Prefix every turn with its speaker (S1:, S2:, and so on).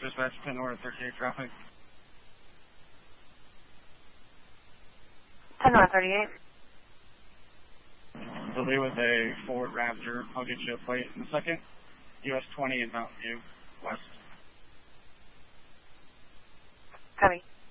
S1: Dispatch 10 North 38 traffic.
S2: 10 North 38.
S1: They'll be with a Ford Raptor. I'll get you a plate in a second. US 20 in Mountain View, west.
S2: Copy.